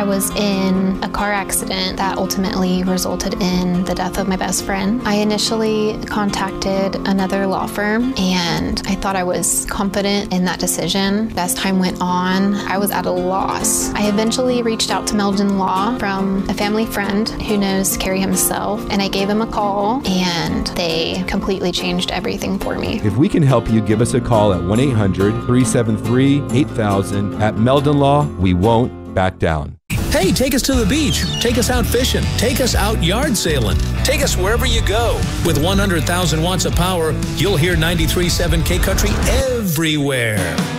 I was in a car accident that ultimately resulted in the death of my best friend. I initially contacted another law firm, and I thought I was confident in that decision. As time went on, I was at a loss. I eventually reached out to Meldon Law from a family friend who knows Kerry himself, and I gave him a call, and they completely changed everything for me. If we can help you, give us a call at 1-800-373-8000. At Meldon Law, we won't back down. Hey, take us to the beach. Take us out fishing. Take us out yard sailing. Take us wherever you go. With 100,000 watts of power, you'll hear 93.7 K Country everywhere.